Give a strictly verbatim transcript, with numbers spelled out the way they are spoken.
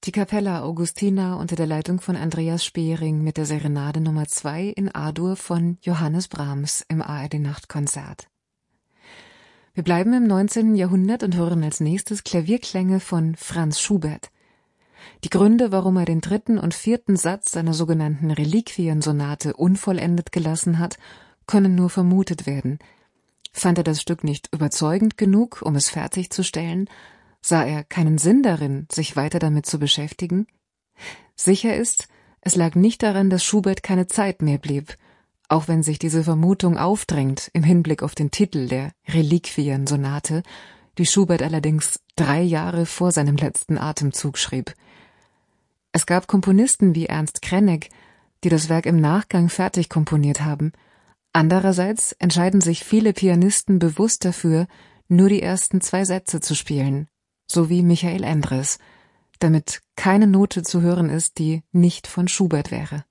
Die Capella Augustina unter der Leitung von Andreas Speering mit der Serenade Nummer zwei in A-Dur von Johannes Brahms im A R D-Nachtkonzert. Wir bleiben im neunzehnten Jahrhundert und hören als nächstes Klavierklänge von Franz Schubert. Die Gründe, warum er den dritten und vierten Satz seiner sogenannten Reliquiensonate unvollendet gelassen hat, können nur vermutet werden. Fand er das Stück nicht überzeugend genug, um es fertigzustellen? Sah er keinen Sinn darin, sich weiter damit zu beschäftigen? Sicher ist, es lag nicht daran, dass Schubert keine Zeit mehr blieb, auch wenn sich diese Vermutung aufdrängt im Hinblick auf den Titel der Reliquiensonate, die Schubert allerdings drei Jahre vor seinem letzten Atemzug schrieb. Es gab Komponisten wie Ernst Krenek, die das Werk im Nachgang fertig komponiert haben. Andererseits entscheiden sich viele Pianisten bewusst dafür, nur die ersten zwei Sätze zu spielen, so wie Michael Endres, damit keine Note zu hören ist, die nicht von Schubert wäre.